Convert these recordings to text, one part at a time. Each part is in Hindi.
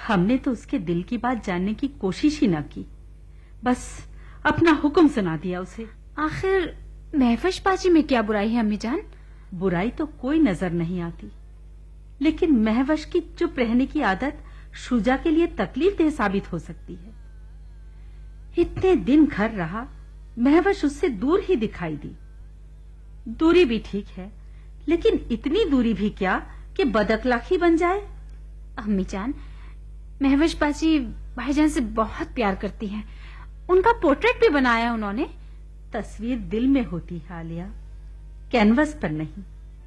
हमने तो उसके दिल की बात जानने की कोशिश ही न की, बस अपना हुक्म सुना दिया उसे। आखिर महवश बाजी में क्या बुराई है अम्मी जान? बुराई तो कोई नजर नहीं आती, लेकिन महवश की चुप रहने की आदत शुजा के लिए तकलीफदेह साबित हो सकती है। इतने दिन घर रहा, महवश उससे दूर ही दिखाई दी। दूरी भी ठीक है, लेकिन इतनी दूरी भी क्या कि बदअखलाकी बन जाए। अम्मी जान, महवश बाजी भाईजान से बहुत प्यार करती हैं। उनका पोर्ट्रेट भी बनाया उन्होंने। तस्वीर दिल में होती है आलिया, कैनवस पर नहीं।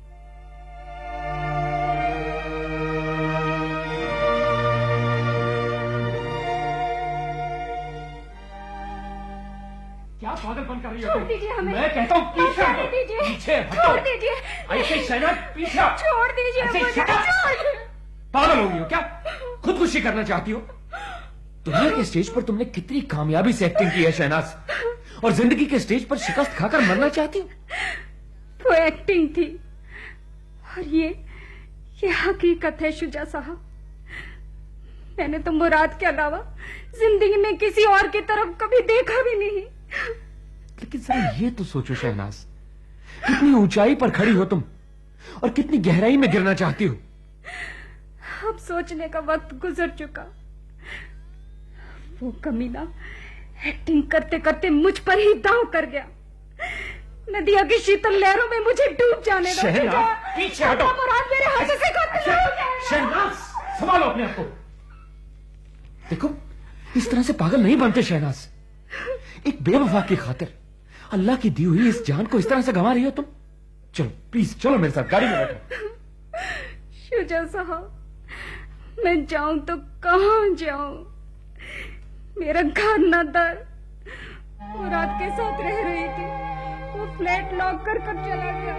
क्या पागलपन कर रही हो? छोड़ दीजिए हमें। मैं कहता हूँ पीछे हटो। पीछे हटो। छोड़ दीजिए। ऐसे शहनाज पीछे। छोड़ दीजिए मुझे। पागल हो गई हो क्या? खुदकुशी करना चाहती हो? दुनिया के स्टेज पर तुमने कितनी कामयाबी से एक्टिंग की है शहनाज, और जिंदगी के स्टेज पर शिकस्त खाकर मरना चाहती हो? वो एक्टिंग थी और ये हकीकत है शुजा साहब। मैंने तो मुराद के अलावा जिंदगी में किसी और की तरफ कभी देखा भी नहीं। लेकिन जरा ये तो सोचो शहनाज, कितनी ऊंचाई पर खड़ी हो तुम और कितनी गहराई में गिरना चाहती हो। अब सोचने का वक्त गुजर चुका। वो कमीना एक्टिंग करते करते मुझ पर ही दांव कर गया। नदिया की शीतल लहरों में मुझे डूब जाने दो। शहनाज पीछे हटो। मुराद मेरे हाथ से शहनाज संभालो अपने आप को। देखो, इस तरह से पागल नहीं बनते शहनाज। एक बेवफा की खातिर अल्लाह की दी हुई इस जान को इस तरह से गंवा रही हो तुम। चलो प्लीज, चलो मेरे साथ गाड़ी में बैठो। शुजा साहब, मैं जाऊं तो कहां जाऊं? मेरा घर न दर। मुराद के साथ रह रही थी, वो फ्लैट लॉक कर चला गया।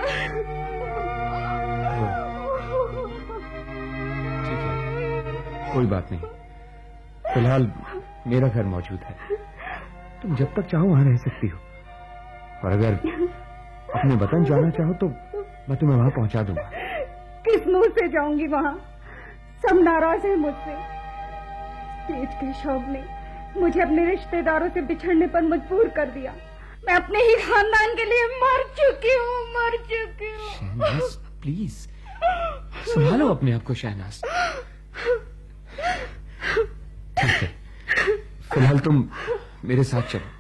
ठीक है, कोई बात नहीं। फिलहाल मेरा घर मौजूद है, तुम जब तक चाहो वहां रह सकती हो, और अगर अपने वतन जाना चाहो तो मैं तुम्हें वहां पहुंचा दूंगा। किस मुंह से जाऊंगी वहां? सब नाराज है मुझसे। स्टेज के शौक ने मुझे अपने रिश्तेदारों से बिछड़ने पर मजबूर कर दिया। मैं अपने ही खानदान के लिए मर चुकी हूँ। शहनाज प्लीज संभालो अपने आप को शहनाज। ठीक है, फिलहाल तुम मेरे साथ चलो।